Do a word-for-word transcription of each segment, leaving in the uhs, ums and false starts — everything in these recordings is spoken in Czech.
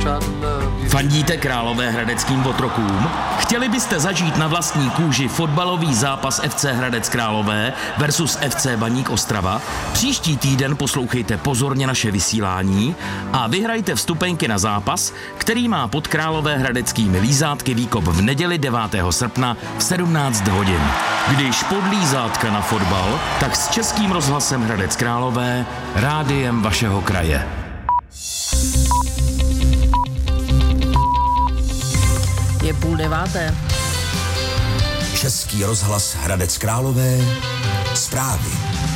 Fandíte Královéhradeckým otrokům? Chtěli byste zažít na vlastní kůži fotbalový zápas F C Hradec Králové versus F C Baník Ostrava? Příští týden poslouchejte pozorně naše vysílání a vyhrajte vstupenky na zápas, který má pod Královéhradeckými lízátky výkop v neděli devátého srpna v sedmnáct hodin. Když pod lízátka na fotbal, tak s Českým rozhlasem Hradec Králové, rádiem vašeho kraje. Je půl deváté. Český rozhlas Hradec Králové, zprávy.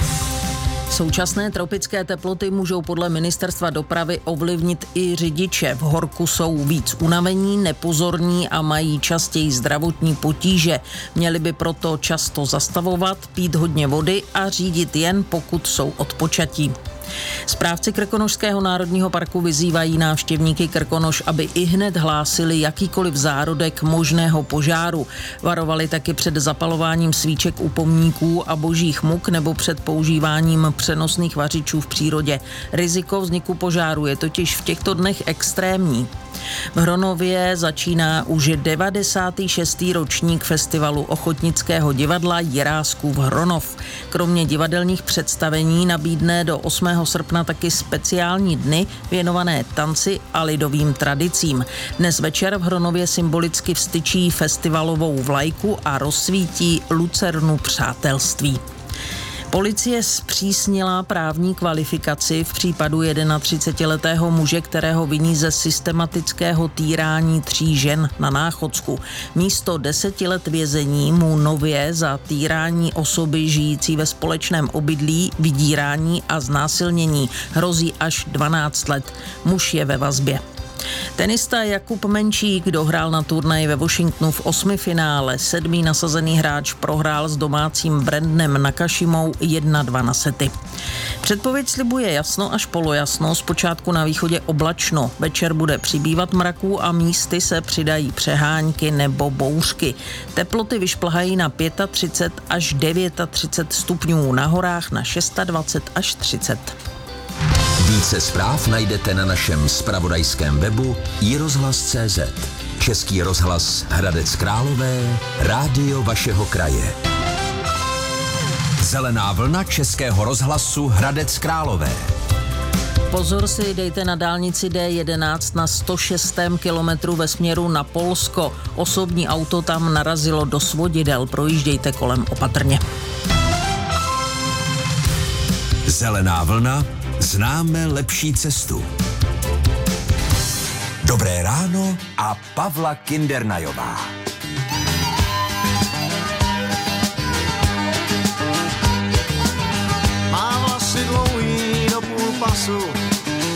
Současné tropické teploty můžou podle ministerstva dopravy ovlivnit i řidiče. V horku jsou víc unavení, nepozorní a mají častěji zdravotní potíže. Měli by proto často zastavovat, pít hodně vody a řídit jen pokud jsou odpočatí. Správci Krkonošského národního parku vyzývají návštěvníky Krkonoš, aby ihned hlásili jakýkoliv zárodek možného požáru. Varovali taky před zapalováním svíček u pomníků a božích muk nebo před používáním přenosných vařičů v přírodě. Riziko vzniku požáru je totiž v těchto dnech extrémní. V Hronově začíná už devadesátý šestý ročník festivalu ochotnického divadla Jiráskův Hronov. Kromě divadelních představení nabídne do osmého srpna taky speciální dny věnované tanci a lidovým tradicím. Dnes večer v Hronově symbolicky vztyčí festivalovou vlajku a rozsvítí lucernu přátelství. Policie zpřísnila právní kvalifikaci v případu třicetijednoletého muže, kterého viní ze systematického týrání tří žen na Náchodsku. Místo deseti let vězení mu nově za týrání osoby žijící ve společném obydlí, vydírání a znásilnění hrozí až dvanáct let. Muž je ve vazbě. Tenista Jakub Menčík dohrál na turnaji ve Washingtonu v osmifinále. Sedmý nasazený hráč prohrál s domácím Brandonem Nakashimou jedna dva na sety. Předpověď slibuje jasno až polojasno, zpočátku na východě oblačno. Večer bude přibývat mraků a místy se přidají přehánky nebo bouřky. Teploty vyšplhají na třicet pět až třicet devět stupňů, na horách na dvacet šest až třicet. Více zpráv najdete na našem zpravodajském webu i rozhlas tečka cé zet. Český rozhlas Hradec Králové, rádio vašeho kraje. Zelená vlna Českého rozhlasu Hradec Králové. Pozor si dejte na dálnici D jedenáct na sto šestém kilometru ve směru na Polsko. Osobní auto tam narazilo do svodidel, projíždějte kolem opatrně. Zelená vlna, známe lepší cestu. Dobré ráno a Pavla Kindernajová. Má vlasy dlouhý do půl pasu,